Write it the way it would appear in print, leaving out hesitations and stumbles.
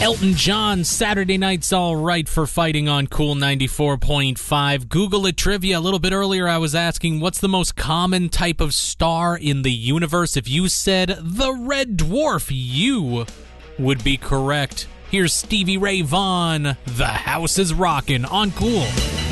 Elton John, Saturday Night's All Right for Fighting on Cool 94.5. Google it trivia. A little bit earlier I was asking, what's the most common type of star in the universe? If you said the Red Dwarf, you would be correct. Here's Stevie Ray Vaughan, The House is Rockin' on Cool.